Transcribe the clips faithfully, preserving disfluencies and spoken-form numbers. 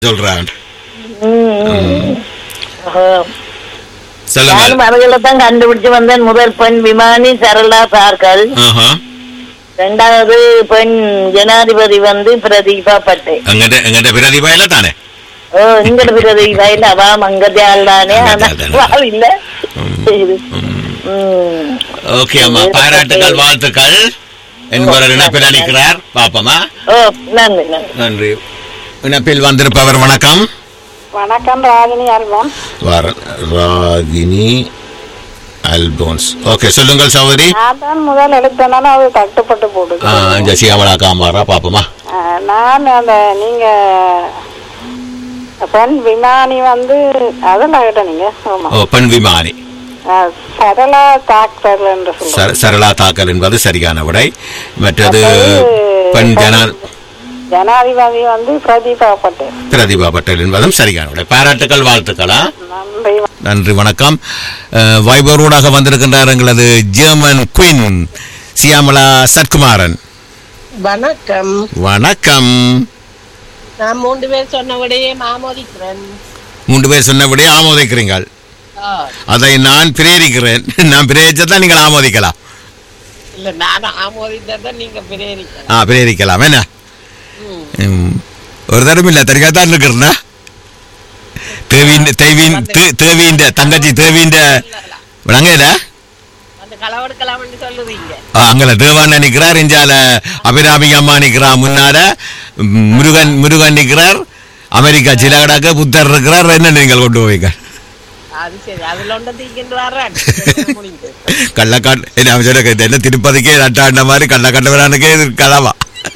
சொல்றான். நானும் அவர்களை தான் கண்டுபிடிச்சு வந்தேன். முதல் பெண் விமானி சரளா சார்கள், ரெண்டாவது பெண் ஜனாதிபதி வந்து பிரதீபா பட்டேல். எங்கிட்ட பிரதீபா இல்ல தானே? ஓ, இங்கட பிரதீபா இல்ல, அவா மங்கத்தியால் தானே. இல்ல. ஓகே அம்மா, பாராட்டுகள் வாழ்த்துக்கள் என்பவர் இணைப்பில் அளிக்கிறார். பாப்பமா. ஓ, நன்றி நன்றி. இணைப்பில் வந்திருப்பவர் வணக்கம். வணக்கம், ராகினி அல்போன்ஸ். ராகினி அல்போன்ஸ். ஓகே, சொல்லுங்கள் சகோதரி. நான் முதல் எழுத்தனால அது தட்டுப்பட்டு போடுது. சியாமலா காமாரா பாப்பமா. நான் அந்த நீங்க பெண் விமானி வந்து அதெல்லாம் கேட்ட நீங்க. ஓ, பெண் விமானி சரளா தாக்கல் என்று சொல்லுங்க. சரளா தாக்கல் என்பது சரியான விடை. மற்றது பெண் ஜனா ஜனாதிபதி வந்து பிரதீபா பட்டேல். பிரதீபா பட்டேல் என்பதும் சரியான விடை. பாராட்டுக்கள் வாழ்த்துக்களா. நன்றி. நன்றி, வணக்கம். வைபரோடாக வந்திருக்கின்றார் எங்களது ஜெர்மன் குயின் சியாமலா சத்குமாரன். வணக்கம். வணக்கம். நான் மூன்று பேர் சொன்னபடியே ஆமோதிக்கிறேன். மூன்று பேர் சொன்னபடியே ஆமோதிக்கிறீர்கள். அதை நான் பிரேரிக்கிறேன். நான் பிரேரிச்சதான் நீங்கள் ஆமோதிக்கலாம். இல்ல, நான் ஆமோதித்தான் நீங்க பிரேரிக்கலாம். ஆ, பிரேரிக்கலாம். என்ன ஒரு தரம் இல்ல தெரியாதான் இருக்கிறா. தேவியின் தேவியின் தேவியின் தங்கச்சி தேவியின் விளங்கல அங்கல தேவான் நிக்கிறார், இஞ்சால அபிராமி அம்மா நிக்கிறா, முன்னால முருகன் முருகன் நிக்கிறார், அமெரிக்கா சிலகடாக்க புத்தர் இருக்கிறார். என்ன நீங்கள் கொண்டு போவீங்க? கள்ளக்காட்டு என்ன திருப்பதிக்கே நட்டாண்ட மாதிரி கள்ளக்காட்டு கலவா.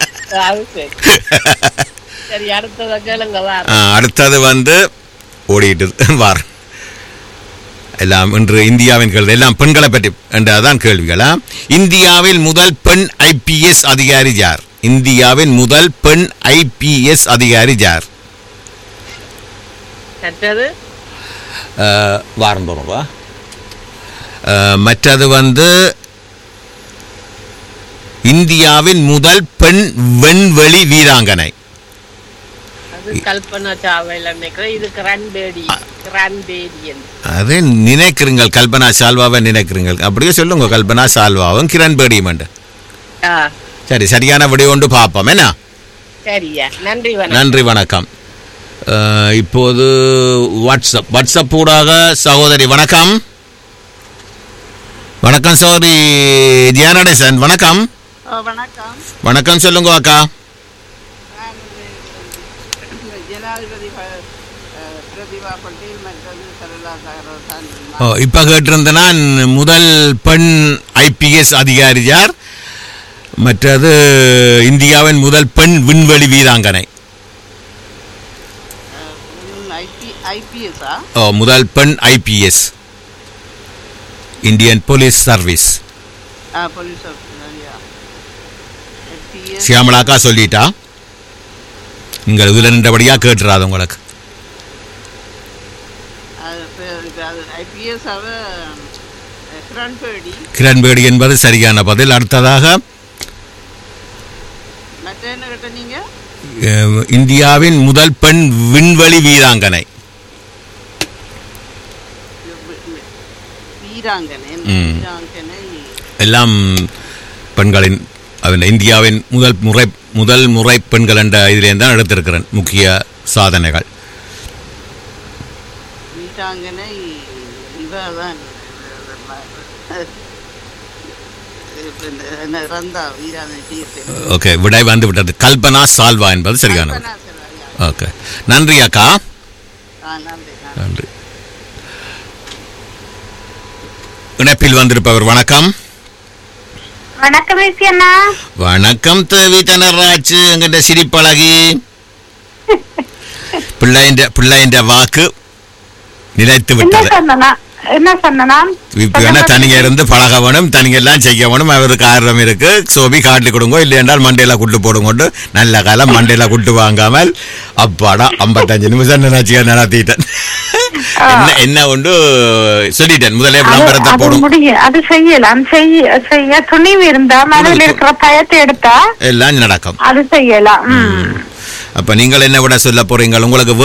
அடுத்தது வந்து ஓடிட்டு வார் எல்லாம் இன்று இந்தியாவின் கேள்வி எல்லாம் பெண்களை பற்றி என்றதான் கேள்விகளா. இந்தியாவில் முதல் பெண் ஐபிஎஸ் அதிகாரி யார்? இந்தியாவின் முதல் பெண் ஐபிஎஸ் அதிகாரி யார்? வாரம் தோணுவா. மற்றது வந்து இந்தியாவின் முதல் பெண் விண்வெளி வீராங்கனை. அது நினைக்கிறீங்க கல்பனா சால்வாவை நினைக்கிறீங்க. அப்படியே சொல்லுங்க, கல்பனா சால்வாவும் கிரண் பேடியும். சரி, சரியான விடை ஒன்று பார்ப்போம். என்ன? நன்றி, வணக்கம். இப்போது வாட்ஸ்அப் வாட்ஸ்அப் ஊடாக சகோதரி வணக்கம். வணக்கம் சகோதரி தியானடேசன். வணக்கம். வணக்கம், சொல்லுங்க அக்கா. இப்ப கேட்டிருந்தனா முதல் பெண் ஐபிஎஸ் அதிகாரி யார், மற்றது இந்தியாவின் முதல் பெண் விண்வெளி வீராங்கனை. முதல் பெண் ஐபிஎஸ் இந்தியன் போலீஸ் சர்வீஸ். சியாமலாக்கா சொல்லிட்டா, நீங்கள் இதுல நின்றபடியா கேட்டுறாது உங்களுக்கு. கிரண்பேடி என்பது சரியான பதில். அடுத்ததாக இந்தியாவின் முதல் பெண் விண்வெளி வீராங்கனை. எல்லாம் பெண்களின் இந்தியாவின் முதல் முறை முதல் முறை பெண்கள் என்ற இதிலே தான் எடுத்திருக்கிறேன் முக்கிய சாதனைகள். ஓகே, விடை வந்து விட்டது. கல்பனா சால்வா என்பது சரியான. ஓகே, நன்றி அக்கா. நன்றி. இணைப்பில் வந்திருப்பவர் வணக்கம். வணக்கம். வணக்கம் தேவி தனராஜ். எங்கிட்ட சிரிப்பழகி பிள்ளையின் பிள்ளையின் வாக்கு நிலைத்து விட்டது. என்ன சொன்னா தனிங்க இருந்து பழக வேணும், தனிங்க எல்லாம் செய்ய வேணும். அவருக்கு ஆர்வம் இருக்கு. சோபி காட்டி கொடுங்க, இல்லை என்றால் மண்டையில குட்டு போடுங்கொண்டு நல்ல காலம் மண்டையில குட்டு வாங்காமல் அப்பாடா ஐம்பத்தஞ்சு நிமிஷம் நினைச்சு நடத்திட்டேன். என்ன என்ன ஒன்று சொல்லிட்டேன் முதலே விளம்பரத்தை போடும். அது செய்யலாம், செய்ய துணிவு இருந்தா மனதில் இருக்கிற பயத்தை எடுத்தா எல்லாம் நடக்கும். அது செய்யலாம். அப்ப நீங்கள் என்ன விட சொல்ல போறீங்க உங்களுக்கு